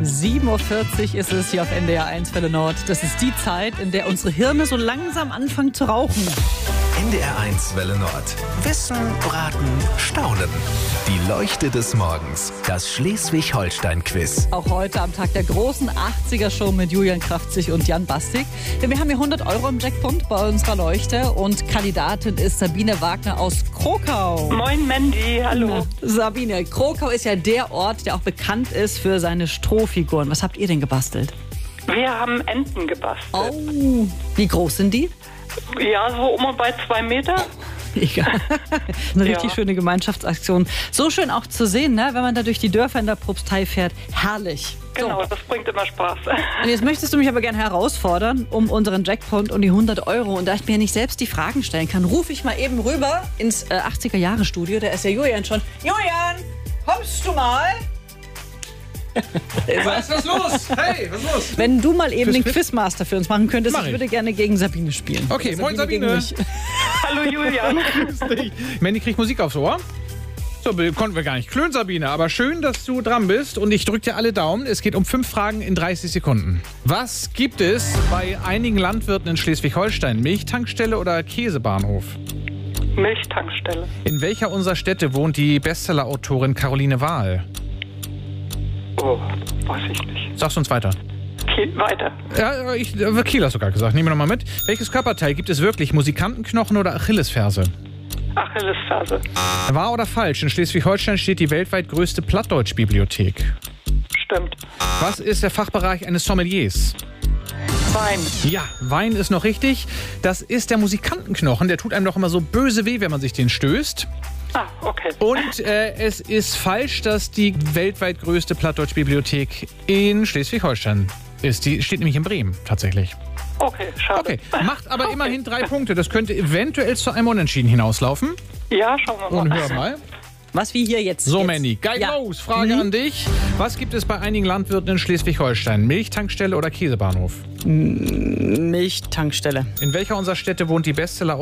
7:40 Uhr ist es hier auf NDR 1 Welle Nord. Das ist die Zeit, in der unsere Hirne so langsam anfangen zu rauchen. NDR 1 Welle Nord. Wissen, Raten, Staunen. Die Leuchte des Morgens. Das Schleswig-Holstein-Quiz. Auch heute am Tag der großen 80er-Show mit Julian Kraftzig und Jan Bastik. Denn wir haben hier 100 € im Jackpot bei unserer Leuchte. Und Kandidatin ist Sabine Wagner aus Krokau. Moin Mandy, hallo. Na, Sabine, Krokau ist ja der Ort, der auch bekannt ist für seine Strohfiguren. Was habt ihr denn gebastelt? Wir haben Enten gebastelt. Oh, wie groß sind die? Ja, so um und bei 2 Meter. Mega. Eine richtig Ja. schöne Gemeinschaftsaktion. So schön auch zu sehen, ne? Wenn man da durch die Dörfer in der Propstei fährt. Herrlich. Genau, das bringt immer Spaß. Und jetzt möchtest du mich aber gerne herausfordern um unseren Jackpot und die 100 €. Und da ich mir nicht selbst die Fragen stellen kann, rufe ich mal eben rüber ins 80er-Jahre-Studio. Da ist ja Julian schon. Julian, kommst du mal? Was ist los? Hey, was ist los? Wenn du mal eben den Quizmaster für uns machen könntest, Mach ich ich. würde gerne gegen Sabine spielen. Okay, Oder moin gegen Sabine. mich. Hallo Julian. Mandy kriegt Musik aufs Ohr. So, konnten wir gar nicht klönen, Sabine. Aber schön, dass du dran bist. Und ich drücke dir alle Daumen. Es geht um 5 Fragen in 30 Sekunden. Was gibt es bei einigen Landwirten in Schleswig-Holstein? Milchtankstelle oder Käsebahnhof? Milchtankstelle. In welcher unserer Städte wohnt die Bestseller-Autorin Caroline Wahl? Oh, weiß ich nicht. Sagst du uns weiter. Weiter. Ja, Kiel hast du gerade gesagt. Nehmen wir nochmal mit. Welches Körperteil gibt es wirklich? Musikantenknochen oder Achillesferse? Achillesferse. Wahr oder falsch? In Schleswig-Holstein steht die weltweit größte Plattdeutsch-Bibliothek. Stimmt. Was ist der Fachbereich eines Sommeliers? Wein. Ja, Wein ist noch richtig. Das ist der Musikantenknochen. Der tut einem doch immer so böse weh, wenn man sich den stößt. Ah, okay. Und es ist falsch, dass die weltweit größte Plattdeutsch-Bibliothek in Schleswig-Holstein ist. Die steht nämlich in Bremen, tatsächlich. Okay, schade. Okay, macht aber immerhin 3 Punkte. Das könnte eventuell zu einem Unentschieden hinauslaufen. Ja, schauen wir Und mal. hör mal. Was wie hier jetzt? So, jetzt. Mandy, geil Ja. los. Frage an dich. Was gibt es bei einigen Landwirten in Schleswig-Holstein? Milchtankstelle oder Käsebahnhof? Milchtankstelle. In welcher unserer Städte wohnt die Bestseller